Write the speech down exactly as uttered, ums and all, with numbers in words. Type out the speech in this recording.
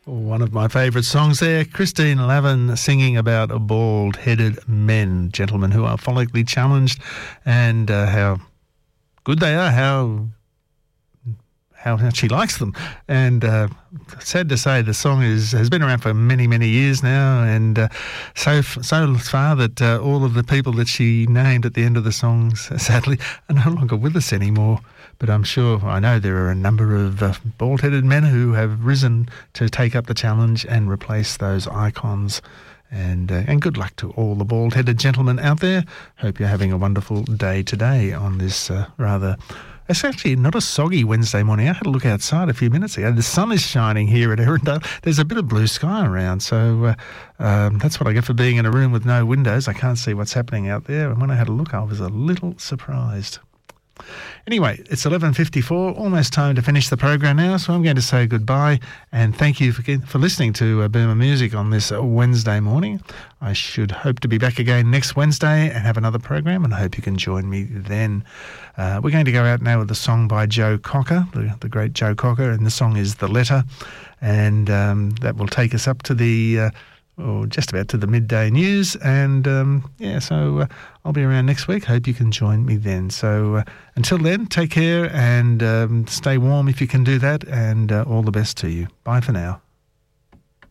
One of my favourite songs there, Christine Lavin singing about bald-headed men, gentlemen who are follically challenged, and uh, how good they are, how how she likes them. And uh, sad to say, the song is has been around for many, many years now, and uh, so so far that uh, all of the people that she named at the end of the songs, sadly, are no longer with us anymore. But I'm sure, I know there are a number of uh, bald-headed men who have risen to take up the challenge and replace those icons. And uh, and good luck to all the bald-headed gentlemen out there. Hope you're having a wonderful day today on this uh, rather... It's actually not a soggy Wednesday morning. I had a look outside a few minutes ago. The sun is shining here at Erindale. There's a bit of blue sky around, so uh, um, that's what I get for being in a room with no windows. I can't see what's happening out there. And when I had a look, I was a little surprised. Anyway, it's eleven fifty-four, almost time to finish the program now, so I'm going to say goodbye and thank you for for listening to uh, Boomer Music on this uh, Wednesday morning. I should hope to be back again next Wednesday and have another program, and I hope you can join me then. Uh, we're going to go out now with a song by Joe Cocker, the, the great Joe Cocker, and the song is The Letter, and um, that will take us up to the... Uh, or just about to the midday news, and um, yeah, so uh, I'll be around next week. Hope you can join me then. So uh, until then, take care and um, stay warm if you can do that, and uh, all the best to you. Bye for now.